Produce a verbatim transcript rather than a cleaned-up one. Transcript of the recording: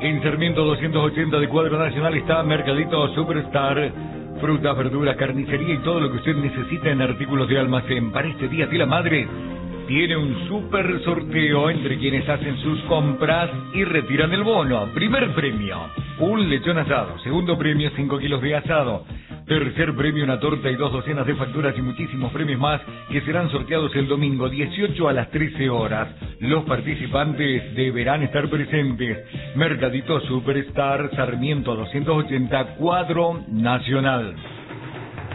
En Sarmiento doscientos ochenta de Cuadro Nacional está Mercadito Superstar. Frutas, verduras, carnicería y todo lo que usted necesita en artículos de almacén. Para este Día de la Madre tiene un super sorteo entre quienes hacen sus compras y retiran el bono. Primer premio, un lechón asado. Segundo premio, cinco kilos de asado. Tercer premio, una torta y dos docenas de facturas y muchísimos premios más que serán sorteados el domingo dieciocho a las trece horas. Los participantes deberán estar presentes. Mercadito Superstar, Sarmiento doscientos ochenta, Cuadro Nacional.